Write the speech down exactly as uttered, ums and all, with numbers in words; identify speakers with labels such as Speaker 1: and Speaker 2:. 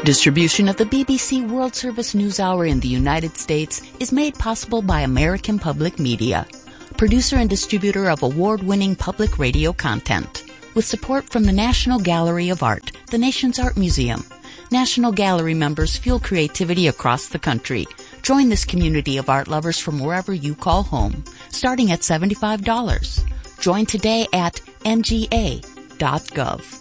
Speaker 1: Distribution of the B B C World Service News Hour in the United States is made possible by American Public Media, producer and distributor of award-winning public radio content, with support from the National Gallery of Art, the nation's art museum. National Gallery members fuel creativity across the country. Join this community of art lovers from wherever you call home, starting at seventy-five dollars. Join today at N G A dot gov.